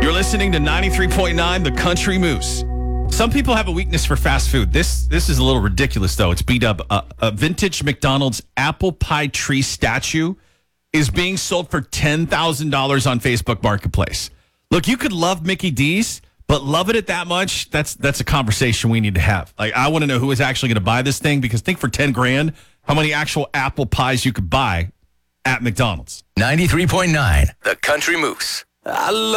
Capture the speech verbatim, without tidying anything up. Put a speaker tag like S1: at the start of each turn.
S1: You're listening to ninety-three point nine The Country Moose. Some people have a weakness for fast food. This this is a little ridiculous, though. It's beat up. Uh, a vintage McDonald's apple pie tree statue is being sold for ten thousand dollars on Facebook Marketplace. Look, you could love Mickey D's, but love it at that much, that's that's a conversation we need to have. Like, I want to know who is actually going to buy this thing, because think for ten grand, how many actual apple pies you could buy at McDonald's.
S2: ninety-three point nine The Country Moose.
S3: I love